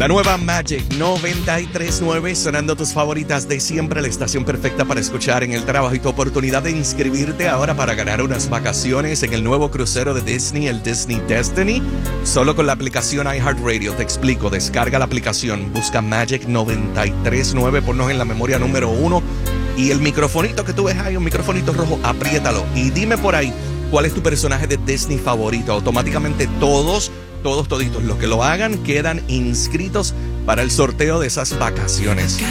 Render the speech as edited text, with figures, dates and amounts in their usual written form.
La nueva Magic 93.9, sonando tus favoritas de siempre, la estación perfecta para escuchar en el trabajo y tu oportunidad de inscribirte ahora para ganar unas vacaciones en el nuevo crucero de Disney, el Disney Destiny, solo con la aplicación iHeartRadio. Te explico, descarga la aplicación, busca Magic 93.9, ponnos en la memoria número 1 y el microfonito que tú ves ahí, un microfonito rojo, apriétalo y dime por ahí cuál es tu personaje de Disney favorito. Automáticamente toditos los que lo hagan quedan inscritos para el sorteo de esas vacaciones.